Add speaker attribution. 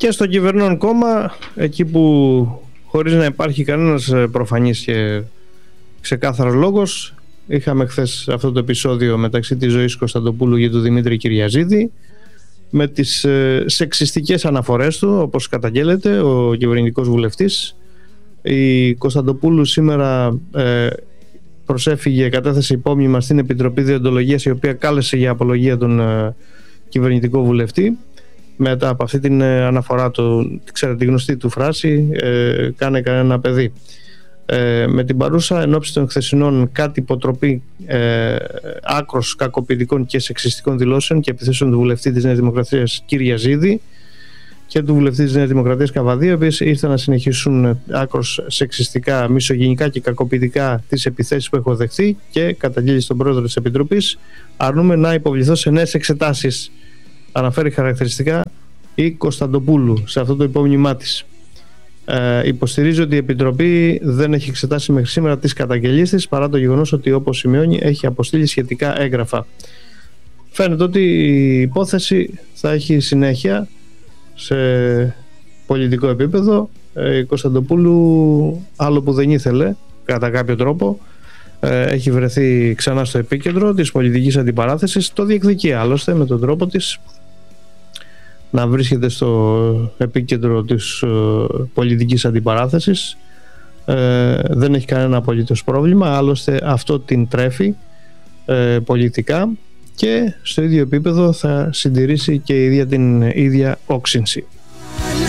Speaker 1: Και στο κυβερνών κόμμα, εκεί που χωρίς να υπάρχει κανένας προφανής και ξεκάθαρος λόγος, είχαμε χθες αυτό το επεισόδιο μεταξύ της Ζωής Κωνσταντοπούλου και του Δημήτρη Κυριαζίδη, με τις σεξιστικές αναφορές του, όπως καταγγέλλεται ο κυβερνητικός βουλευτής. Η Κωνσταντοπούλου σήμερα προσέφυγε, κατέθεσε υπόμνημα στην Επιτροπή Διοντολογίας, η οποία κάλεσε για απολογία τον κυβερνητικό βουλευτή μετά από αυτή την αναφορά του, ξέρετε τη γνωστή του φράση, κάνε κανένα παιδί. Με την παρούσα ενόψει των χθεσινών κάτι υποτροπή άκρος κακοποιητικών και σεξιστικών δηλώσεων και επιθέσεων του βουλευτή της Νέας Δημοκρατίας Κυριαζίδη και του βουλευτή της Νέας Δημοκρατίας Καβαδίου, οι οποίοι ήρθαν να συνεχίσουν άκρος σεξιστικά, μισογενικά και κακοποιητικά τις επιθέσεις που έχω δεχθεί, και καταγγείλει στον πρόεδρο της Επιτροπής: αρνούμε να υποβληθώ σε νέες εξετάσεις. Αναφέρει χαρακτηριστικά η Κωνσταντοπούλου σε αυτό το υπόμνημά της. Υποστηρίζει ότι η Επιτροπή δεν έχει εξετάσει μέχρι σήμερα τις καταγγελίες της, παρά το γεγονός ότι, όπως σημειώνει, έχει αποστείλει σχετικά έγγραφα. Φαίνεται ότι η υπόθεση θα έχει συνέχεια σε πολιτικό επίπεδο. Η Κωνσταντοπούλου, άλλο που δεν ήθελε κατά κάποιο τρόπο, έχει βρεθεί ξανά στο επίκεντρο της πολιτικής αντιπαράθεσης. Το διεκδικεί άλλωστε με τον τρόπο της να βρίσκεται στο επίκεντρο της πολιτικής αντιπαράθεσης. Δεν έχει κανένα απολύτως πρόβλημα, άλλωστε αυτό την τρέφει πολιτικά, και στο ίδιο επίπεδο θα συντηρήσει και η ίδια την ίδια όξυνση.